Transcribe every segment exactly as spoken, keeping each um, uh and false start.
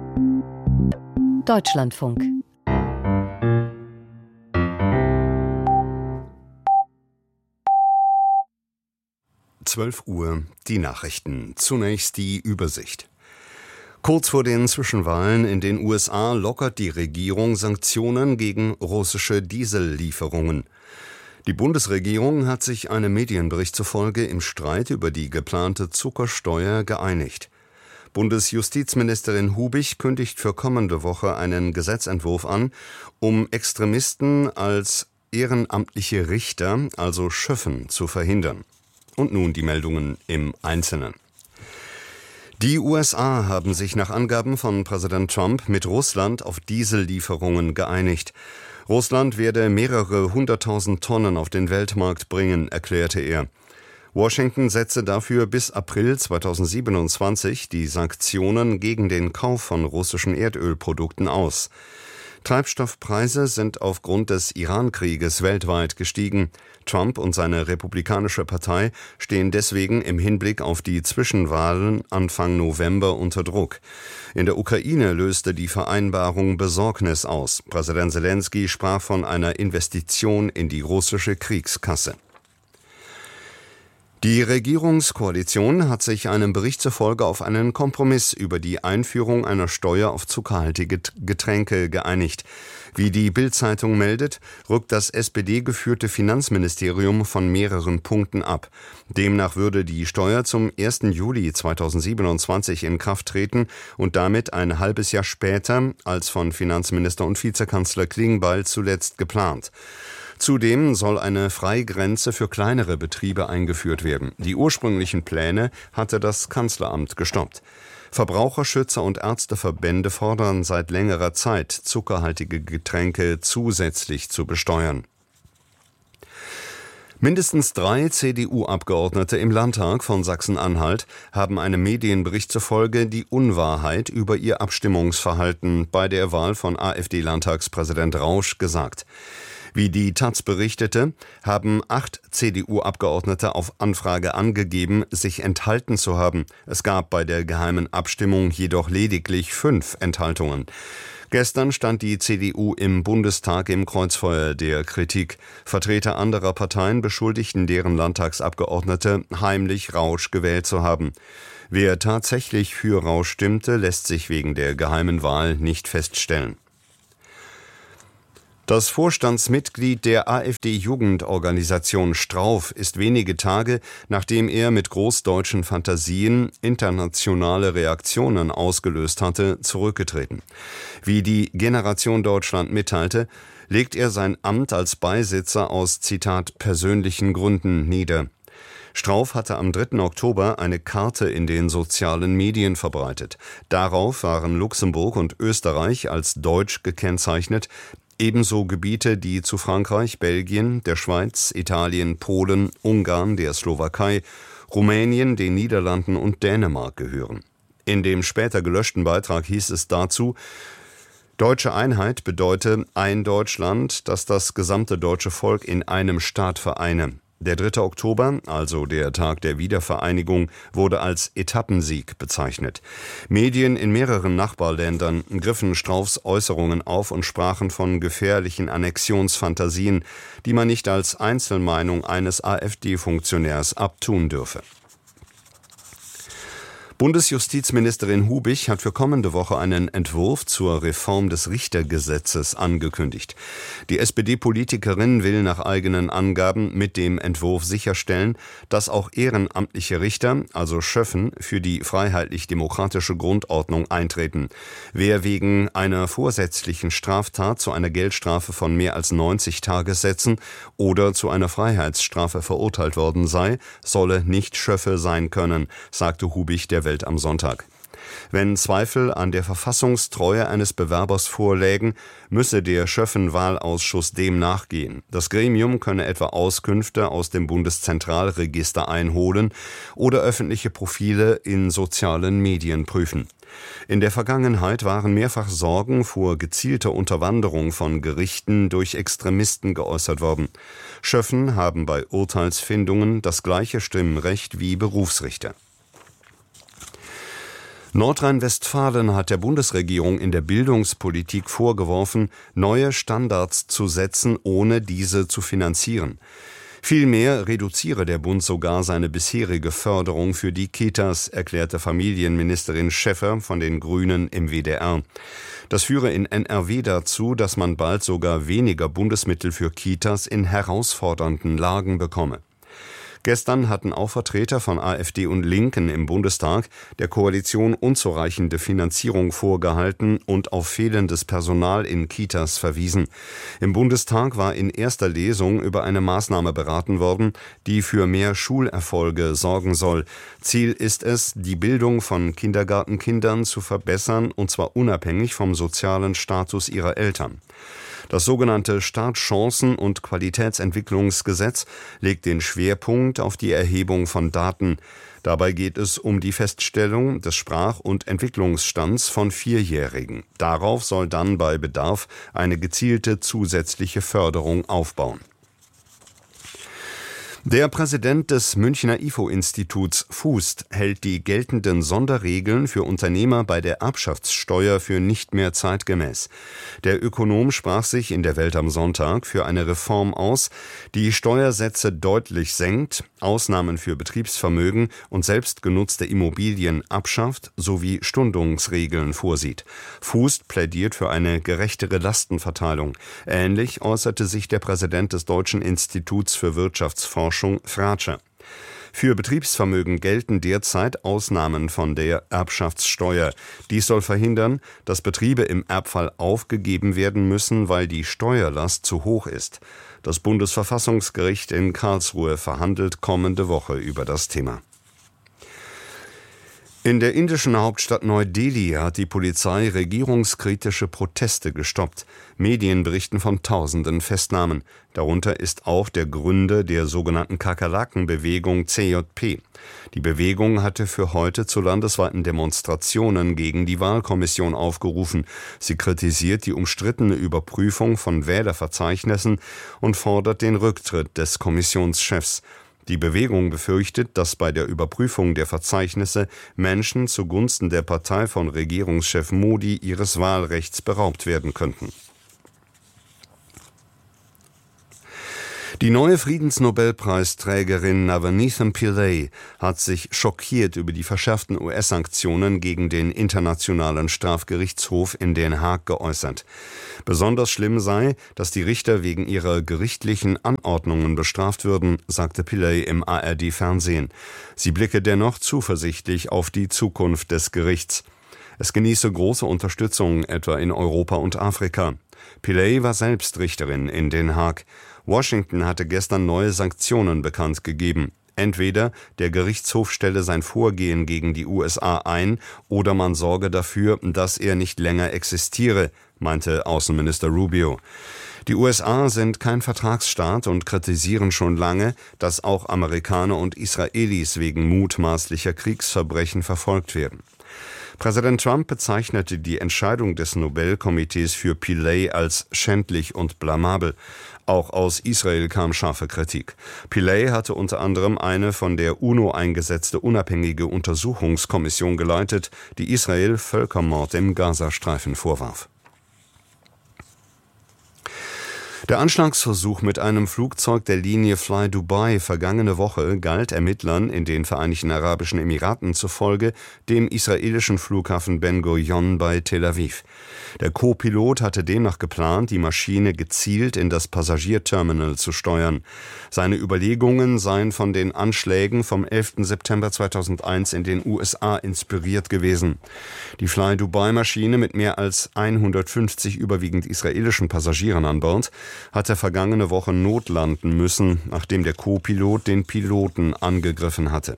Deutschlandfunk. zwölf Uhr, die Nachrichten. Zunächst die Übersicht. Kurz vor den Zwischenwahlen in den U S A lockert die Regierung Sanktionen gegen russische Diesellieferungen. Die Bundesregierung hat sich einem Medienbericht zufolge im Streit über die geplante Zuckersteuer geeinigt. Bundesjustizministerin Hubich kündigt für kommende Woche einen Gesetzentwurf an, um Extremisten als ehrenamtliche Richter, also Schöffen, zu verhindern. Und nun die Meldungen im Einzelnen. Die U S A haben sich nach Angaben von Präsident Trump mit Russland auf Diesellieferungen geeinigt. Russland werde mehrere hunderttausend Tonnen auf den Weltmarkt bringen, erklärte er. Washington setze dafür bis April zweitausendsiebenundzwanzig die Sanktionen gegen den Kauf von russischen Erdölprodukten aus. Treibstoffpreise sind aufgrund des Iran-Krieges weltweit gestiegen. Trump und seine Republikanische Partei stehen deswegen im Hinblick auf die Zwischenwahlen Anfang November unter Druck. In der Ukraine löste die Vereinbarung Besorgnis aus. Präsident Selenskyj sprach von einer Investition in die russische Kriegskasse. Die Regierungskoalition hat sich einem Bericht zufolge auf einen Kompromiss über die Einführung einer Steuer auf zuckerhaltige Getränke geeinigt. Wie die Bild-Zeitung meldet, rückt das S P D-geführte Finanzministerium von mehreren Punkten ab. Demnach würde die Steuer zum ersten Juli zweitausendsiebenundzwanzig in Kraft treten und damit ein halbes Jahr später als von Finanzminister und Vizekanzler Klingbeil zuletzt geplant. Zudem soll eine Freigrenze für kleinere Betriebe eingeführt werden. Die ursprünglichen Pläne hatte das Kanzleramt gestoppt. Verbraucherschützer und Ärzteverbände fordern seit längerer Zeit, zuckerhaltige Getränke zusätzlich zu besteuern. Mindestens drei C D U-Abgeordnete im Landtag von Sachsen-Anhalt haben einem Medienbericht zufolge die Unwahrheit über ihr Abstimmungsverhalten bei der Wahl von AfD-Landtagspräsident Rausch gesagt. Wie die Taz berichtete, haben acht C D U-Abgeordnete auf Anfrage angegeben, sich enthalten zu haben. Es gab bei der geheimen Abstimmung jedoch lediglich fünf Enthaltungen. Gestern stand die C D U im Bundestag im Kreuzfeuer der Kritik. Vertreter anderer Parteien beschuldigten deren Landtagsabgeordnete, heimlich Rausch gewählt zu haben. Wer tatsächlich für Rausch stimmte, lässt sich wegen der geheimen Wahl nicht feststellen. Das Vorstandsmitglied der AfD-Jugendorganisation Strauf ist wenige Tage, nachdem er mit großdeutschen Fantasien internationale Reaktionen ausgelöst hatte, zurückgetreten. Wie die Generation Deutschland mitteilte, legt er sein Amt als Beisitzer aus, Zitat, persönlichen Gründen nieder. Strauf hatte am dritten Oktober eine Karte in den sozialen Medien verbreitet. Darauf waren Luxemburg und Österreich als deutsch gekennzeichnet, ebenso Gebiete, die zu Frankreich, Belgien, der Schweiz, Italien, Polen, Ungarn, der Slowakei, Rumänien, den Niederlanden und Dänemark gehören. In dem später gelöschten Beitrag hieß es dazu, deutsche Einheit bedeute ein Deutschland, das das gesamte deutsche Volk in einem Staat vereine. Der dritte Oktober, also der Tag der Wiedervereinigung, wurde als Etappensieg bezeichnet. Medien in mehreren Nachbarländern griffen Straufs Äußerungen auf und sprachen von gefährlichen Annexionsfantasien, die man nicht als Einzelmeinung eines AfD-Funktionärs abtun dürfe. Bundesjustizministerin Hubich hat für kommende Woche einen Entwurf zur Reform des Richtergesetzes angekündigt. Die S P D-Politikerin will nach eigenen Angaben mit dem Entwurf sicherstellen, dass auch ehrenamtliche Richter, also Schöffen, für die freiheitlich-demokratische Grundordnung eintreten. Wer wegen einer vorsätzlichen Straftat zu einer Geldstrafe von mehr als neunzig Tagessätzen oder zu einer Freiheitsstrafe verurteilt worden sei, solle nicht Schöffe sein können, sagte Hubich der Welt am Sonntag. Wenn Zweifel an der Verfassungstreue eines Bewerbers vorlägen, müsse der Schöffen-Wahlausschuss dem nachgehen. Das Gremium könne etwa Auskünfte aus dem Bundeszentralregister einholen oder öffentliche Profile in sozialen Medien prüfen. In der Vergangenheit waren mehrfach Sorgen vor gezielter Unterwanderung von Gerichten durch Extremisten geäußert worden. Schöffen haben bei Urteilsfindungen das gleiche Stimmrecht wie Berufsrichter. Nordrhein-Westfalen hat der Bundesregierung in der Bildungspolitik vorgeworfen, neue Standards zu setzen, ohne diese zu finanzieren. Vielmehr reduziere der Bund sogar seine bisherige Förderung für die Kitas, erklärte Familienministerin Schäffer von den Grünen im W D R. Das führe in N R W dazu, dass man bald sogar weniger Bundesmittel für Kitas in herausfordernden Lagen bekomme. Gestern hatten auch Vertreter von AfD und Linken im Bundestag der Koalition unzureichende Finanzierung vorgehalten und auf fehlendes Personal in Kitas verwiesen. Im Bundestag war in erster Lesung über eine Maßnahme beraten worden, die für mehr Schulerfolge sorgen soll. Ziel ist es, die Bildung von Kindergartenkindern zu verbessern, und zwar unabhängig vom sozialen Status ihrer Eltern. Das sogenannte Startchancen- und Qualitätsentwicklungsgesetz legt den Schwerpunkt auf die Erhebung von Daten. Dabei geht es um die Feststellung des Sprach- und Entwicklungsstands von Vierjährigen. Darauf soll dann bei Bedarf eine gezielte zusätzliche Förderung aufbauen. Der Präsident des Münchner I F O-Instituts Fußt hält die geltenden Sonderregeln für Unternehmer bei der Erbschaftssteuer für nicht mehr zeitgemäß. Der Ökonom sprach sich in der Welt am Sonntag für eine Reform aus, die Steuersätze deutlich senkt, Ausnahmen für Betriebsvermögen und selbstgenutzte Immobilien abschafft sowie Stundungsregeln vorsieht. Fußt plädiert für eine gerechtere Lastenverteilung. Ähnlich äußerte sich der Präsident des Deutschen Instituts für Wirtschaftsforschung Fratscher. Für Betriebsvermögen gelten derzeit Ausnahmen von der Erbschaftssteuer. Dies soll verhindern, dass Betriebe im Erbfall aufgegeben werden müssen, weil die Steuerlast zu hoch ist. Das Bundesverfassungsgericht in Karlsruhe verhandelt kommende Woche über das Thema. In der indischen Hauptstadt Neu-Delhi hat die Polizei regierungskritische Proteste gestoppt. Medien berichten von tausenden Festnahmen. Darunter ist auch der Gründer der sogenannten Kakerlaken-Bewegung C J P. Die Bewegung hatte für heute zu landesweiten Demonstrationen gegen die Wahlkommission aufgerufen. Sie kritisiert die umstrittene Überprüfung von Wählerverzeichnissen und fordert den Rücktritt des Kommissionschefs. Die Bewegung befürchtet, dass bei der Überprüfung der Verzeichnisse Menschen zugunsten der Partei von Regierungschef Modi ihres Wahlrechts beraubt werden könnten. Die neue Friedensnobelpreisträgerin Navneet Pillay hat sich schockiert über die verschärften U S-Sanktionen gegen den Internationalen Strafgerichtshof in Den Haag geäußert. Besonders schlimm sei, dass die Richter wegen ihrer gerichtlichen Anordnungen bestraft würden, sagte Pillay im A R D-Fernsehen. Sie blicke dennoch zuversichtlich auf die Zukunft des Gerichts. Es genieße große Unterstützung, etwa in Europa und Afrika. Pillay war selbst Richterin in Den Haag. Washington hatte gestern neue Sanktionen bekannt gegeben. Entweder der Gerichtshof stelle sein Vorgehen gegen die U S A ein oder man sorge dafür, dass er nicht länger existiere, meinte Außenminister Rubio. Die U S A sind kein Vertragsstaat und kritisieren schon lange, dass auch Amerikaner und Israelis wegen mutmaßlicher Kriegsverbrechen verfolgt werden. Präsident Trump bezeichnete die Entscheidung des Nobelkomitees für Pillay als schändlich und blamabel. Auch aus Israel kam scharfe Kritik. Pillay hatte unter anderem eine von der UNO eingesetzte unabhängige Untersuchungskommission geleitet, die Israel Völkermord im Gazastreifen vorwarf. Der Anschlagsversuch mit einem Flugzeug der Linie Fly Dubai vergangene Woche galt Ermittlern in den Vereinigten Arabischen Emiraten zufolge dem israelischen Flughafen Ben Gurion bei Tel Aviv. Der Co-Pilot hatte demnach geplant, die Maschine gezielt in das Passagierterminal zu steuern. Seine Überlegungen seien von den Anschlägen vom elften September zweitausendeins in den U S A inspiriert gewesen. Die Fly Dubai-Maschine mit mehr als hundertfünfzig überwiegend israelischen Passagieren an Bord hatte vergangene Woche notlanden müssen, nachdem der Co-Pilot den Piloten angegriffen hatte.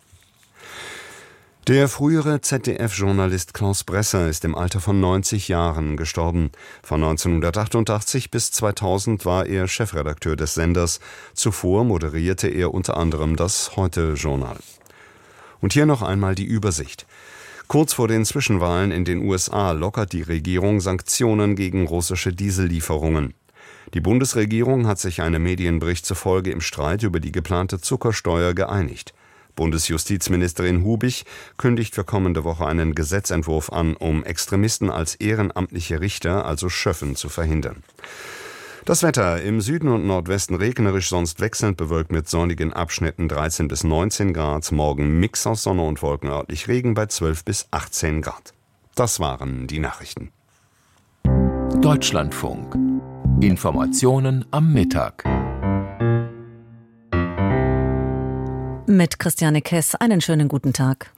Der frühere Z D F-Journalist Klaus Bresser ist im Alter von neunzig Jahren gestorben. Von neunzehnhundertachtundachtzig bis zweitausend war er Chefredakteur des Senders. Zuvor moderierte er unter anderem das Heute-Journal. Und hier noch einmal die Übersicht. Kurz vor den Zwischenwahlen in den U S A lockert die Regierung Sanktionen gegen russische Diesellieferungen. Die Bundesregierung hat sich einem Medienbericht zufolge im Streit über die geplante Zuckersteuer geeinigt. Bundesjustizministerin Hubich kündigt für kommende Woche einen Gesetzentwurf an, um Extremisten als ehrenamtliche Richter, also Schöffen, zu verhindern. Das Wetter: im Süden und Nordwesten regnerisch, sonst wechselnd bewölkt mit sonnigen Abschnitten dreizehn bis neunzehn Grad. Morgen Mix aus Sonne und Wolken, örtlich Regen bei zwölf bis achtzehn Grad. Das waren die Nachrichten. Deutschlandfunk. Informationen am Mittag. Mit Christiane Kess, einen schönen guten Tag.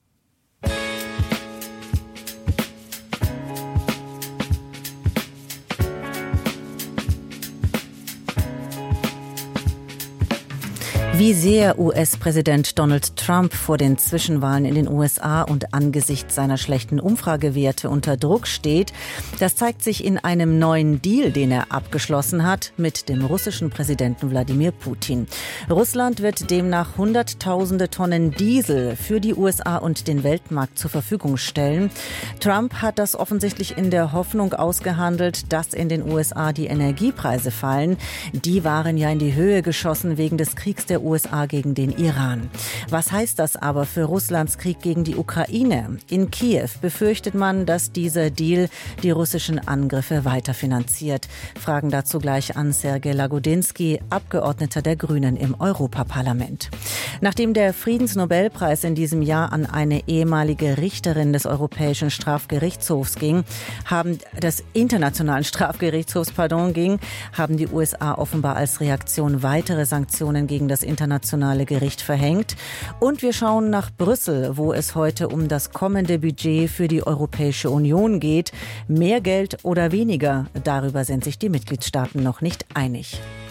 Wie sehr U S-Präsident Donald Trump vor den Zwischenwahlen in den U S A und angesichts seiner schlechten Umfragewerte unter Druck steht, das zeigt sich in einem neuen Deal, den er abgeschlossen hat mit dem russischen Präsidenten Wladimir Putin. Russland wird demnach Hunderttausende Tonnen Diesel für die U S A und den Weltmarkt zur Verfügung stellen. Trump hat das offensichtlich in der Hoffnung ausgehandelt, dass in den U S A die Energiepreise fallen. Die waren ja in die Höhe geschossen wegen des Kriegs der U S A gegen den Iran. Was heißt das aber für Russlands Krieg gegen die Ukraine? In Kiew befürchtet man, dass dieser Deal die russischen Angriffe weiterfinanziert. Fragen dazu gleich an Sergej Lagodinsky, Abgeordneter der Grünen im Europaparlament. Nachdem der Friedensnobelpreis in diesem Jahr an eine ehemalige Richterin des Europäischen Strafgerichtshofs ging, haben des Internationalen Strafgerichtshofs, pardon, ging, haben die U S A offenbar als Reaktion weitere Sanktionen gegen das Internationale Gericht verhängt. Und wir schauen nach Brüssel, wo es heute um das kommende Budget für die Europäische Union geht. Mehr Geld oder weniger? Darüber sind sich die Mitgliedstaaten noch nicht einig.